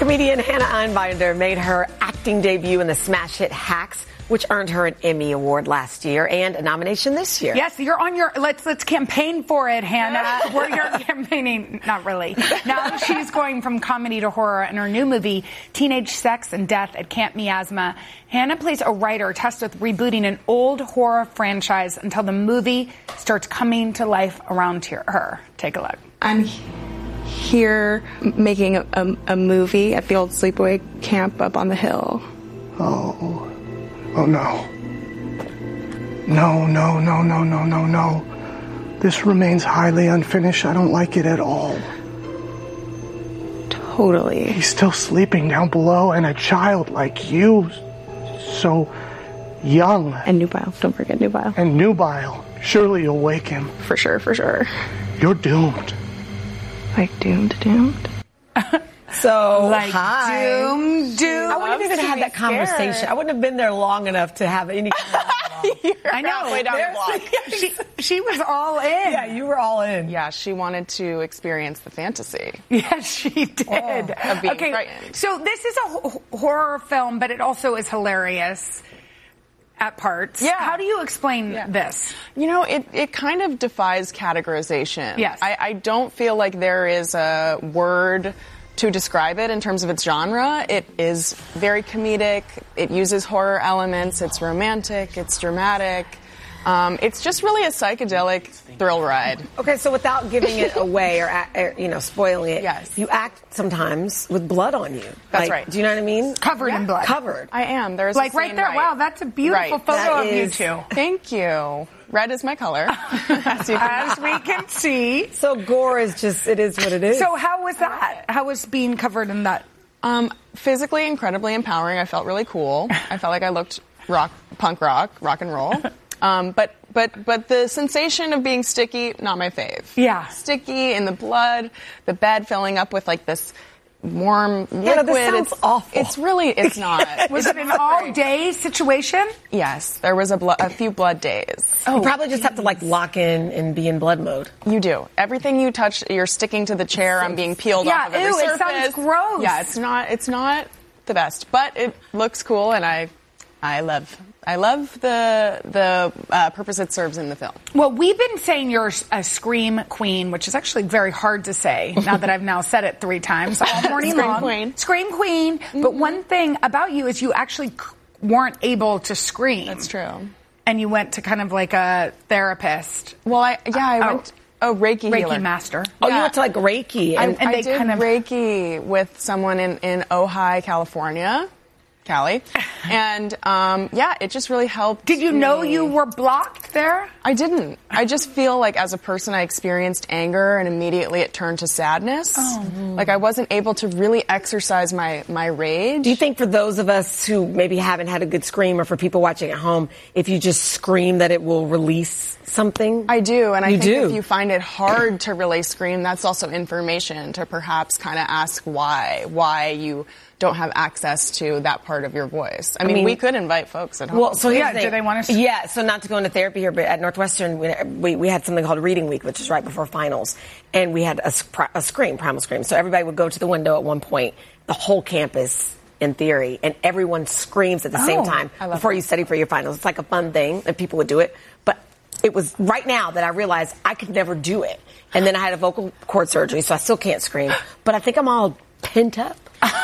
Comedian Hannah Einbinder made her acting debut in the smash hit Hacks, which earned her an Emmy Award last year and a nomination this year. Yes, you're on your, let's campaign for it, Hannah. You're campaigning, not really. Now she's going from comedy to horror in her new movie, Teenage Sex and Death at Camp Miasma. Hannah plays a writer tasked with rebooting an old horror franchise until the movie starts coming to life around her. Take a look. I'm here making a movie at the old sleepaway camp up on the hill. Oh no. No. This remains highly unfinished. I don't like it at all. Totally. He's still sleeping down below, and a child like you, so young. And nubile. Don't forget nubile. And nubile. Surely you'll wake him. For sure. You're doomed. Like doomed. So, Like hi. Doom. I wouldn't have even had that conversation. I wouldn't have been there long enough to have any kind of I know. Halfway down the block. She was all in. Yeah, you were all in. Yeah, she wanted to experience the fantasy. Yes, she did. Of being frightened. So this is a horror film, but it also is hilarious at parts. Yeah. How do you explain this? You know, it kind of defies categorization. Yes. I don't feel like there is a word to describe it in terms of its genre. It is very comedic. It uses horror elements. It's romantic. It's dramatic. It's just really a psychedelic thrill ride. Okay, so without giving it away or spoiling it, Yes. you act sometimes with blood on you. That's right. Do you know what I mean? Covered in blood. Covered. I am. There's Like a right scene there. Wow, that's a beautiful Right. photo That of you is- two. Thank you. Red is my color. As you can As we can see. So gore is just, it is what it is. So how was that? How was being covered in that? Physically incredibly empowering. I felt really cool. I felt like I looked punk rock and roll. But the sensation of being sticky, not my fave. Yeah. Sticky in the blood, the bed filling up with like this warm liquid. this sounds awful. It's not. Was it an all-day situation? Yes, there was a few blood days. You probably just have to lock in and be in blood mode. You do. Everything you touch, you're sticking to the chair. I'm being peeled off of every ew, surface. it sounds gross. Yeah, it's not the best, but it looks cool, and I love the purpose it serves in the film. Well, we've been saying you're a scream queen, which is actually very hard to say now that I've now said it 3 times all morning Scream long. queen. Scream queen. Mm-hmm. But one thing about you is you actually weren't able to scream. That's true. And you went to kind of like a therapist. Well, I went a Reiki healer. master. Oh, you went to Reiki. I they did kind of Reiki with someone in Ojai, California. Cali. And, it just really helped. Did you know you were blocked there? I didn't. I just feel like as a person I experienced anger and immediately it turned to sadness. Oh. Like I wasn't able to really exercise my rage. Do you think for those of us who maybe haven't had a good scream, or for people watching at home, if you just scream that it will release something? I do, and I think if you find it hard to really scream, that's also information to perhaps kind of ask why you don't have access to that part of your voice. I mean, we could invite folks at home. Well, so here's the thing. do they want to? Yeah, so not to go into therapy here, but at Northwestern, we had something called Reading Week, which is right before finals, and we had a primal scream. So everybody would go to the window at one point, the whole campus, in theory, and everyone screams at the same time before you study for your finals. It's like a fun thing, and people would do it. But it was right now that I realized I could never do it. And then I had a vocal cord surgery, so I still can't scream. But I think I'm all pent up.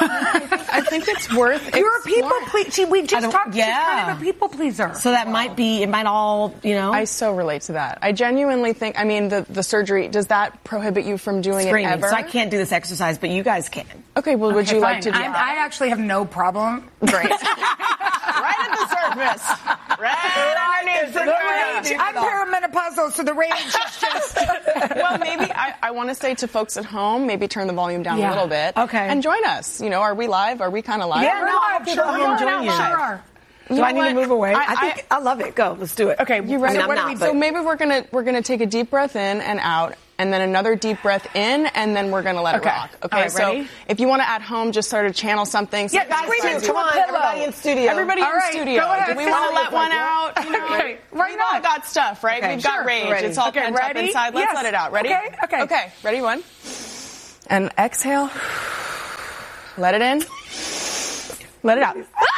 I think it's worth You're a people pleaser. See, we just talked. Yeah. She's kind of a people pleaser. So that might all, I so relate to that. I genuinely think, the surgery, does that prohibit you from doing screaming. it ever? So I can't do this exercise, but you guys can. Okay, well, would you like to do I that? actually have no problem. Great. Right at the surface. Right underneath the I'm perimenopausal, so the rage is just... Well, maybe I want to say to folks at home, maybe turn the volume down a little bit. Okay. And join us. Are we live? Are we kind of live? Yeah, We're no, live. people Sure, at we're home going join out. you. Sure are. Do I need to move away? I I love it. Go. Let's do it. Okay, you ready? I'm not, So maybe we're gonna take a deep breath in and out, and then another deep breath in, and then we're gonna let it rock. Okay, All right, so ready? if you want to at home just sort of channel something. Yeah, guys, scream into Come a on, pillow. everybody in studio. Everybody All in right, studio. go ahead. Do we want to let one out? Okay, why We've all not? got stuff, right? Okay, We've got sure, rage. ready. It's all Okay, pent up ready? inside. Let's Yes. let it out. Ready? Okay. Okay, ready? One. And exhale. Let it in. Let it out.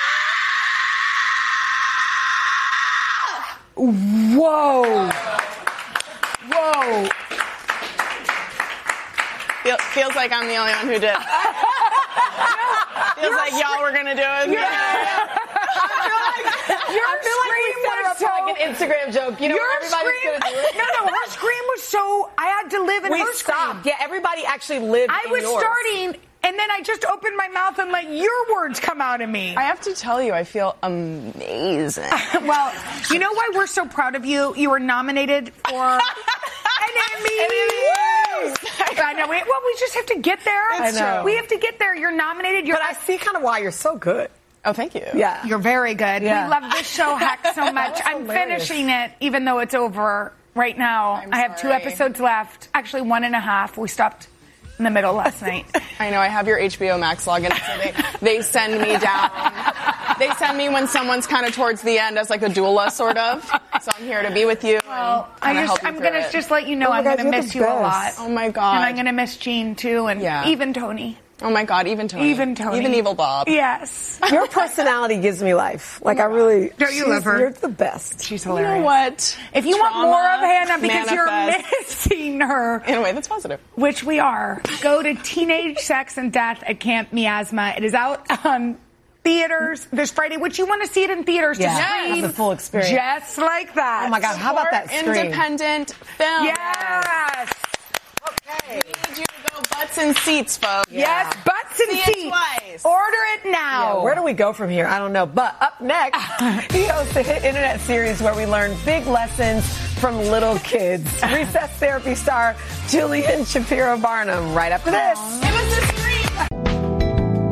Whoa. Whoa. Feels like I'm the only one who did. Feels like y'all were going to do it. I feel like we set her up for like an Instagram joke. You know, where everybody's going to do it. No, her scream was so, I had to live in her stopped. scream. Yeah, everybody actually lived I in was yours. starting, and then I just opened my mouth and let your words come out of me. I have to tell you, I feel amazing. Well, you know why we're so proud of you? You were nominated for an Emmy. I know. We just have to get there. I know. We have to get there. You're nominated. But I see kind of why you're so good. Oh, thank you. Yeah. You're very good. Yeah. We love this show, Heck, so much. I'm hilarious. finishing it, even though it's over right now. I have 2 episodes left. Actually, 1.5. We stopped in the middle last night. I know. I have your HBO Max login, so they send me down. They send me when someone's kind of towards the end as like a doula, sort of. So I'm here to be with you. Well, I'm going to just let you know my I'm God, going to you're miss the you a best. lot. Oh, my God. And I'm going to miss Gene, too, and even Tony. Oh, my God. Even Tony. Even Tony. Even Evil Bob. Yes. Your personality gives me life. Like, I really... Don't you love her? You're the best. She's You hilarious. know what? If you want more of Hannah because you're manifest. missing her, In a way that's positive. which we are, go to Teenage Sex and Death at Camp Miasma. It is out on theaters this Friday, which you want to see it in theaters to scream the full experience. just like that. Oh my God, how about that screen? Independent film. Yes. Okay. We need you to go butts and seats, folks. Yes, butts and See it seats. twice. Order it now. Yeah, where do we go from here? I don't know. But up next, he hosts a hit internet series where we learn big lessons from little kids. Recess therapy star Julian Shapiro Barnum right after this.